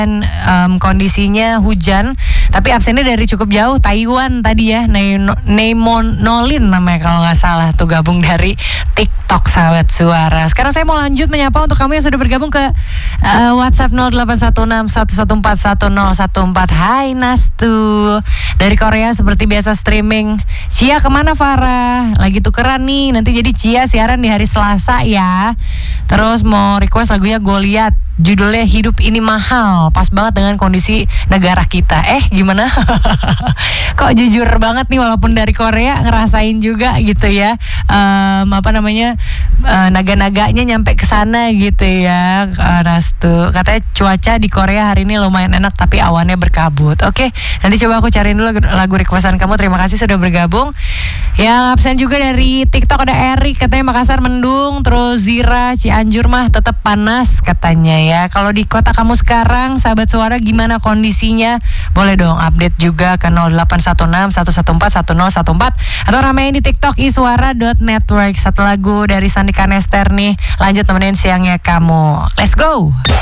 kondisinya hujan, tapi absennya dari cukup jauh, Taiwan tadi ya, Nolin namanya kalau nggak salah, tuh gabung dari TikTok sahabat suara. Sekarang saya mau lanjut menyapa untuk kamu yang sudah bergabung ke WhatsApp 081611411014. Hai Nastu, dari Korea seperti biasa streaming. Cia kemana Farah? Lagi tukeran nih, nanti jadi Cia siaran di hari Selasa ya. Terus mau request lagunya Goliat, judulnya Hidup Ini Mahal. Pas banget dengan kondisi negara kita. Gimana? Kok jujur banget nih, walaupun dari Korea ngerasain juga gitu ya. Naga-naganya nyampe ke sana gitu ya. Nastu katanya cuaca di Korea hari ini lumayan enak tapi awannya berkabut. Oke, nanti coba aku cariin dulu lagu requestan kamu. Terima kasih sudah bergabung. Yang absen juga dari TikTok ada Erik, katanya Makassar mendung. Terus Zira, Cianjur mah tetap panas katanya ya. Kalau di kota kamu sekarang sahabat suara gimana kondisinya? Boleh dong update juga ke 081611411014 atau ramein di TikTok iswara.network. Satu lagu dari Sandi Kanester nih, lanjut temenin siangnya kamu. Let's go.